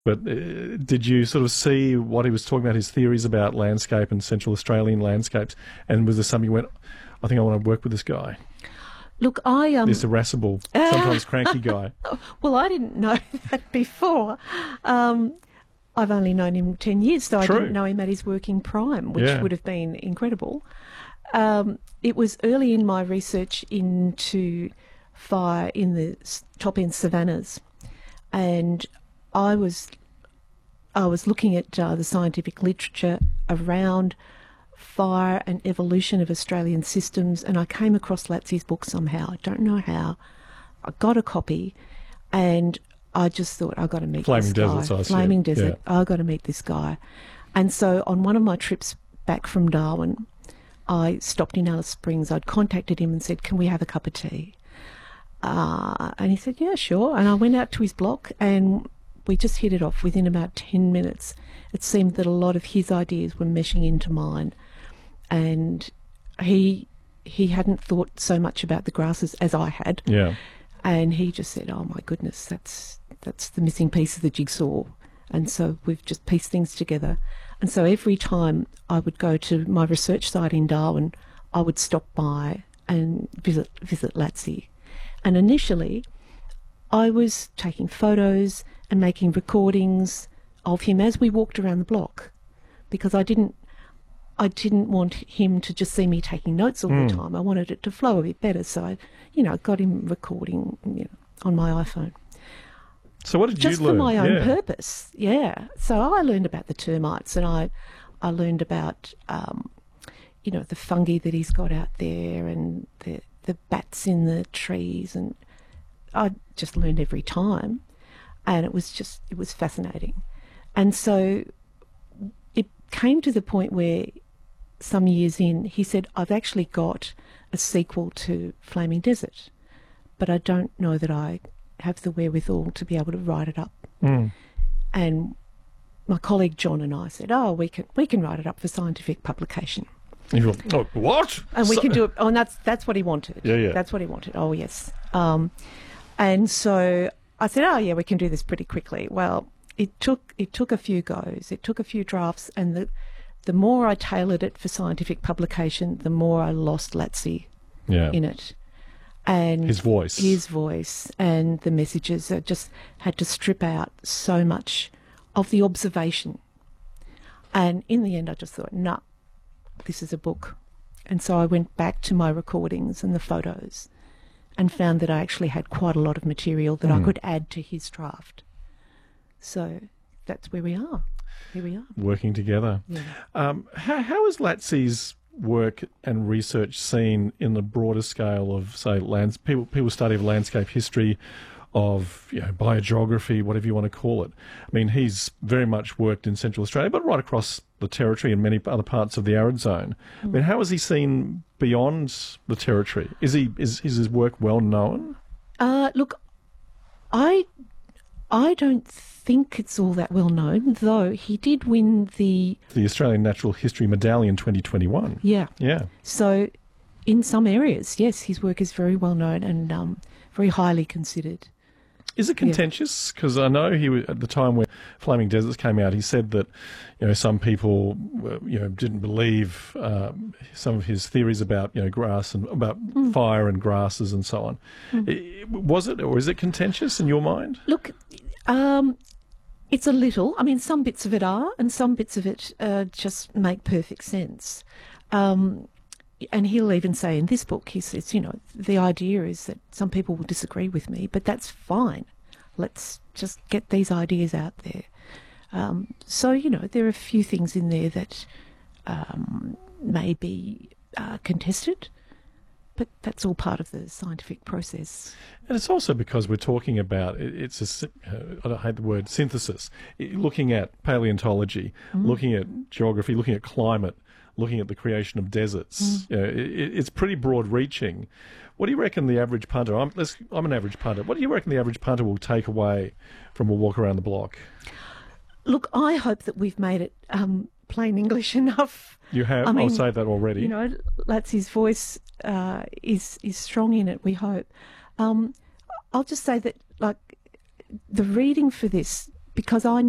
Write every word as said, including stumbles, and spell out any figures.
But uh, did you sort of see what he was talking about, his theories about landscape and Central Australian landscapes? And was there something you went, I think I want to work with this guy? Look, I... Um, this irascible, sometimes cranky guy. Well, I didn't know that before. Um, I've only known him ten years, so True. I didn't know him at his working prime, which Yeah. would have been incredible. Um, it was early in my research into fire in the s- top-end savannas, and I was I was looking at uh, the scientific literature around fire and evolution of Australian systems, and I came across Latsky's book somehow. I don't know how. I got a copy, and I just thought, I've got to meet Flaming this guy. Deserts, I assume. Flaming Desert. Yeah. I've got to meet this guy. And so on one of my trips back from Darwin, I stopped in Alice Springs. I'd contacted him and said, can we have a cup of tea? Uh, and he said, yeah, sure. And I went out to his block and we just hit it off within about ten minutes. It seemed that a lot of his ideas were meshing into mine. And he he hadn't thought so much about the grasses as I had. Yeah. And he just said, oh, my goodness, that's that's the missing piece of the jigsaw. And so we've just pieced things together. And so every time I would go to my research site in Darwin, I would stop by and visit visit Latsky. And initially, I was taking photos and making recordings of him as we walked around the block, because I didn't I didn't want him to just see me taking notes all Mm. the time. I wanted it to flow a bit better. So I, you know, got him recording, you know, on my iPhone. So what did Just you learn? for my own yeah. purpose, yeah. So I learned about the termites, and I, I learned about, um, you know, the fungi that he's got out there, and the the bats in the trees, and I just learned every time, and it was just it was fascinating, and so it came to the point where some years in, he said, I've actually got a sequel to Flaming Desert, but I don't know that I have the wherewithal to be able to write it up. Mm. And my colleague John and I said, oh, we can we can write it up for scientific publication. And you thought, oh, what? And we So- can do it. Oh, and that's, that's what he wanted. Yeah, yeah. That's what he wanted. Oh, yes. Um, and so I said, oh, yeah, we can do this pretty quickly. Well, it took it took a few goes. It took a few drafts, and the the more I tailored it for scientific publication, the more I lost Latsky yeah. in it. And His voice. his voice and the messages. I just had to strip out so much of the observation. And in the end, I just thought, nah, this is a book. And so I went back to my recordings and the photos and found that I actually had quite a lot of material that Mm. I could add to his draft. So that's where we are. Here we are. Working together. Yeah. Um, how, how is Latsky's work and research seen in the broader scale of, say, lands, people people study of landscape history, of you know, biogeography, whatever you want to call it? I mean, he's very much worked in Central Australia, but right across the territory and many other parts of the arid zone. I mean, how is he seen beyond the territory? Is he is, is his work well known? Uh, look, I I don't think it's all that well known, though he did win the... The Australian Natural History Medallion twenty twenty-one. Yeah. Yeah. So in some areas, yes, his work is very well known and um, very highly considered. Is it contentious? Because I know he was, at the time when Flaming Deserts came out, he said that you know some people uh, you know didn't believe um, some of his theories about you know grass and about Mm. fire and grasses and so on. Mm. I- Was it, or is it contentious in your mind? Look, um, it's a little. I mean, some bits of it are, and some bits of it uh, just make perfect sense. Um, and he'll even say in this book, he says, you know, the idea is that some people will disagree with me, but that's fine. Let's just get these ideas out there. Um, so, you know, there are a few things in there that um, may be uh, contested, but that's all part of the scientific process. And it's also because we're talking about, it- it's a, sy- uh, I don't hate the word synthesis, I- looking at paleontology, Mm. looking at geography, looking at climate, looking at the creation of deserts. Mm. You know, it, it's pretty broad-reaching. What do you reckon the average punter, I'm, let's, I'm an average punter, what do you reckon the average punter will take away from a walk around the block? Look, I hope that we've made it um, plain English enough. You have, I mean, I'll say that already. You know, Latsky's voice uh, is is strong in it, we hope. Um, I'll just say that, like, the reading for this, because I